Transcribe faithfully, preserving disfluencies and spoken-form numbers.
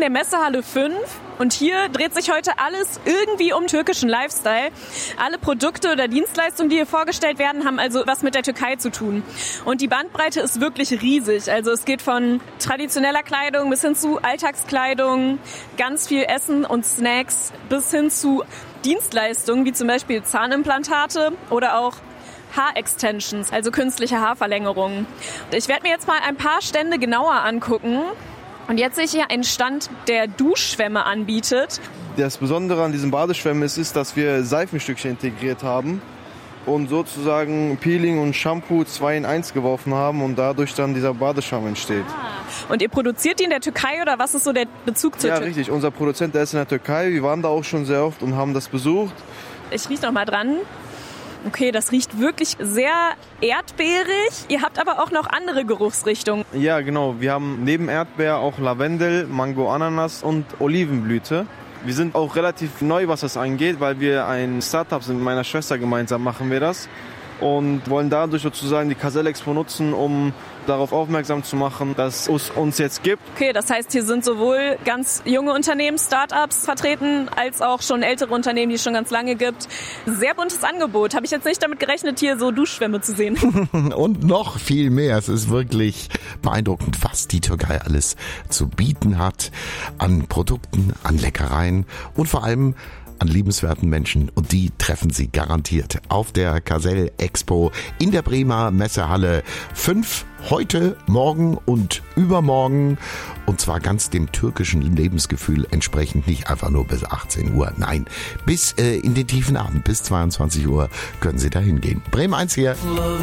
der Messehalle fünf und hier dreht sich heute alles irgendwie um türkischen Lifestyle. Alle Produkte oder Dienstleistungen, die hier vorgestellt werden, haben also was mit der Türkei zu tun. Und die Bandbreite ist wirklich riesig. Also es geht von traditioneller Kleidung bis hin zu Alltagskleidung, ganz viel Essen und Snacks bis hin zu Dienstleistungen wie zum Beispiel Zahnimplantate oder auch Haarextensions, also künstliche Haarverlängerungen. Ich werde mir jetzt mal ein paar Stände genauer angucken. Und jetzt sehe ich hier einen Stand, der Duschschwämme anbietet. Das Besondere an diesen Badeschwämmen ist, ist, dass wir Seifenstückchen integriert haben und sozusagen Peeling und Shampoo zwei in eins geworfen haben und dadurch dann dieser Badeschwamm entsteht. Ah. Und ihr produziert die in der Türkei oder was ist so der Bezug zur Ja, Türkei? Ja, richtig. Unser Produzent, der ist in der Türkei. Wir waren da auch schon sehr oft und haben das besucht. Ich rieche noch mal dran. Okay, das riecht wirklich sehr erdbeerig. Ihr habt aber auch noch andere Geruchsrichtungen. Ja, genau. Wir haben neben Erdbeer auch Lavendel, Mango, Ananas und Olivenblüte. Wir sind auch relativ neu, was das angeht, weil wir ein Startup sind. Mit meiner Schwester gemeinsam machen wir das. Und wollen dadurch sozusagen die Caselle Expo nutzen, um darauf aufmerksam zu machen, dass es uns jetzt gibt. Okay, das heißt, hier sind sowohl ganz junge Unternehmen, Start-ups vertreten, als auch schon ältere Unternehmen, die es schon ganz lange gibt. Sehr buntes Angebot. Habe ich jetzt nicht damit gerechnet, hier so Duschschwämme zu sehen. Und noch viel mehr. Es ist wirklich beeindruckend, was die Türkei alles zu bieten hat an Produkten, an Leckereien und vor allem an liebenswerten Menschen, und die treffen Sie garantiert auf der Caselle Expo in der Bremer Messehalle fünf, heute, morgen und übermorgen, und zwar ganz dem türkischen Lebensgefühl entsprechend, nicht einfach nur bis achtzehn Uhr, nein, bis äh, in den tiefen Abend, bis zweiundzwanzig Uhr können Sie da hingehen. Bremen eins hier.